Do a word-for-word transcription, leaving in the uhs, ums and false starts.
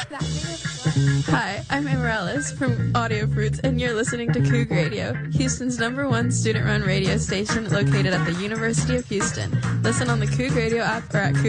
Hi, I'm Amarellis from Audio Fruits, and you're listening to Coug Radio, Houston's number one student-run radio station located at the University of Houston. Listen on the Coug Radio app or at Coug